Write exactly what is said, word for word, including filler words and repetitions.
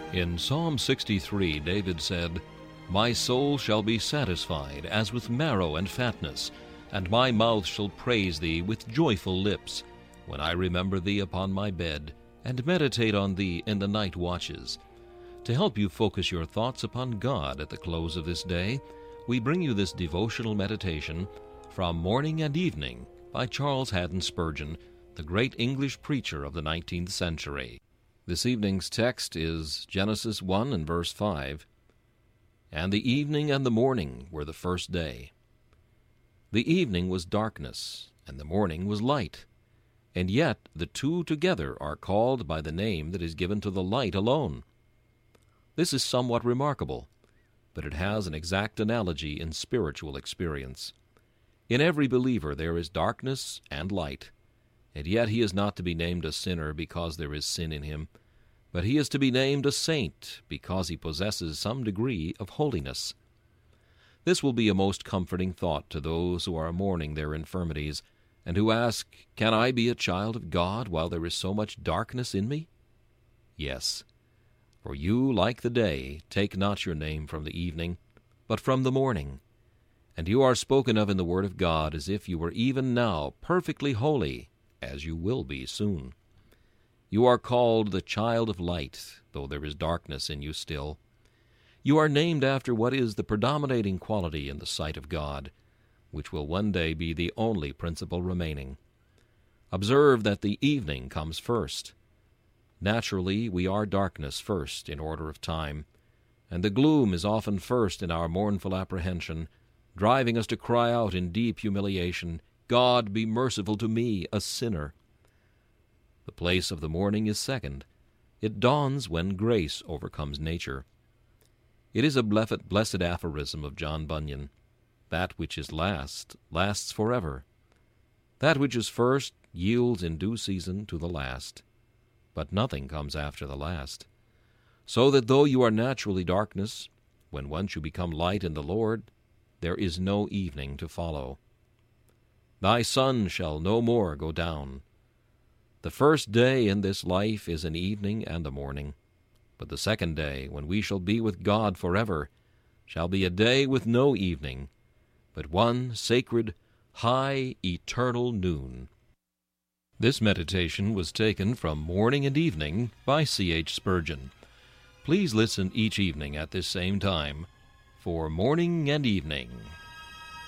In Psalm sixty-three, David said, "My soul shall be satisfied as with marrow and fatness, and my mouth shall praise thee with joyful lips, when I remember thee upon my bed, and meditate on thee in the night watches." To help you focus your thoughts upon God at the close of this day, we bring you this devotional meditation from Morning and Evening by Charles Haddon Spurgeon, the great English preacher of the nineteenth century. This evening's text is Genesis one and verse five. "And the evening and the morning were the first day. The evening was darkness, and the morning was light. And yet the two together are called by the name that is given to the light alone." This is somewhat remarkable, but it has an exact analogy in spiritual experience. In every believer there is darkness and light, and yet he is not to be named a sinner because there is sin in him, but he is to be named a saint because he possesses some degree of holiness. This will be a most comforting thought to those who are mourning their infirmities, and who ask, "Can I be a child of God while there is so much darkness in me?" Yes, for you, like the day, take not your name from the evening, but from the morning, and you are spoken of in the Word of God as if you were even now perfectly holy, as you will be soon. You are called the child of light, though there is darkness in you still. You are named after what is the predominating quality in the sight of God, which will one day be the only principle remaining. Observe that the evening comes first. Naturally, we are darkness first in order of time, and the gloom is often first in our mournful apprehension, driving us to cry out in deep humiliation, "God, be merciful to me, a sinner." The place of the morning is second. It dawns when grace overcomes nature. It is a blessed aphorism of John Bunyan, "That which is last lasts forever. That which is first yields in due season to the last, but nothing comes after the last. So that though you are naturally darkness, when once you become light in the Lord, there is no evening to follow. Thy sun shall no more go down. The first day in this life is an evening and a morning, but the second day, when we shall be with God forever, shall be a day with no evening, but one sacred, high, eternal noon." This meditation was taken from Morning and Evening by C H Spurgeon. Please listen each evening at this same time for Morning and Evening.